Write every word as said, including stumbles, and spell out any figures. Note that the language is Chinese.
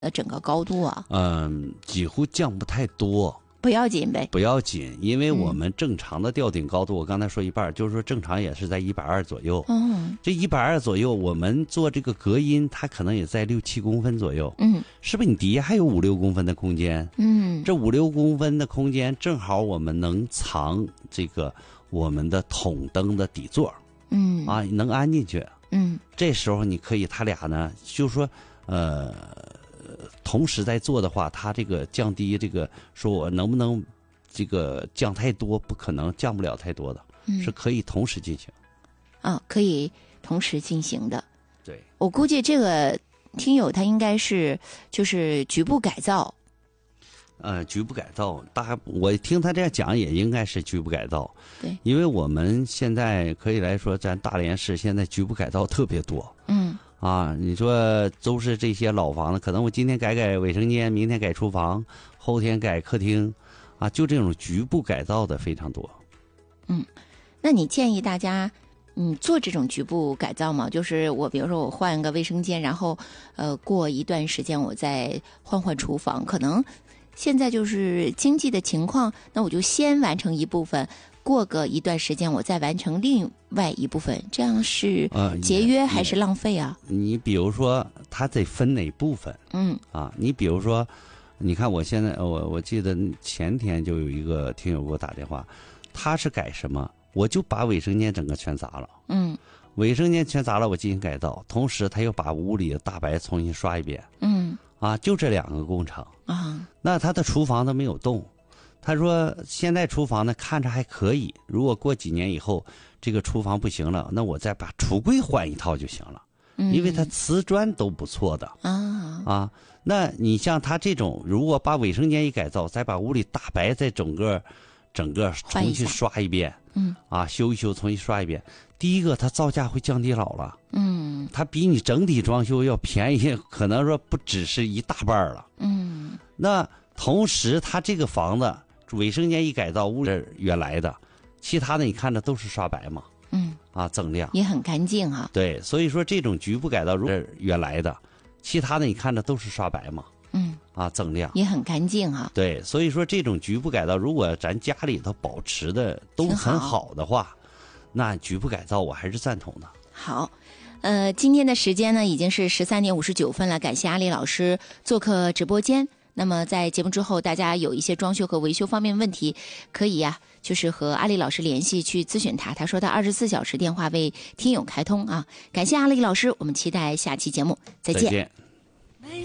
呃整个高度啊？ 嗯，几乎降不太多。 不要紧呗， 不要紧，因为我们正常的吊顶高度，嗯、我刚才说一半，就是说正常也是在一百二左右。 嗯， 这一百二左右，我们做这个隔音，它可能也在六七公分左右。 嗯， 是不是你底下还有五六公分的空间？ 嗯， 这五六公分的空间，正好我们能藏这个我们的筒灯的底座。 嗯， 啊，能安进去。 嗯， 这时候你可以，他俩呢，就是说，呃。同时在做的话，它这个降低这个，说我能不能这个降太多？不可能，降不了太多的，嗯、是可以同时进行。 啊，可以同时进行的。 对， 我估计这个听友他应该是就是局部改造。 呃，局部改造，大我听他这样讲，也应该是局部改造。 对， 因为我们现在可以来说，咱大连市现在局部改造特别多。 嗯。 啊，你说都是这些老房子，可能我今天改改卫生间，明天改厨房，后天改客厅，啊，就这种局部改造的非常多。 嗯，那你建议大家，嗯，做这种局部改造吗？就是我比如说我换个卫生间，然后呃过一段时间我再换换厨房，可能现在就是经济的情况，那我就先完成一部分。过个一段时间，我再完成另外一部分，这样是节约还是浪费啊？ 呃、你比如说，它得分哪部分？ 嗯啊，你比如说，你看我现在，我我记得前天就有一个听友给我打电话，他是改什么？我就把卫生间整个全砸了。 嗯， 卫生间全砸了，我进行改造，同时他又把屋里的大白重新刷一遍。 嗯， 啊，就这两个工程啊。 那他的厨房都没有动。他说现在厨房呢看着还可以，如果过几年以后这个厨房不行了，那我再把橱柜换一套就行了。嗯、因为它瓷砖都不错的啊啊。那你像他这种，如果把卫生间一改造，再把屋里大白再整个整个重新刷一遍， 嗯啊修一修重新刷一遍，第一个它造价会降低老了， 嗯， 它比你整体装修要便宜，可能说不只是一大半了， 嗯。 那同时它这个房子。卫生间一改造，屋是原来的，其他的你看着都是刷白嘛， 嗯， 啊，锃亮也很干净啊。 对，所以说这种局部改造，如是原来的，其他的你看着都是刷白嘛， 嗯， 啊，锃亮也很干净啊。 对，所以说这种局部改造，如果咱家里头保持的都很好的话，那局部改造我还是赞同的。 好。呃，今天的时间呢已经是十三点五十九分了，感谢阿里老师做客直播间。那么在节目之后，大家有一些装修和维修方面问题，可以呀、啊，就是和阿里老师联系去咨询他。他说他二十四小时电话为听友开通啊。感谢阿里老师，我们期待下期节目，再见。 再见。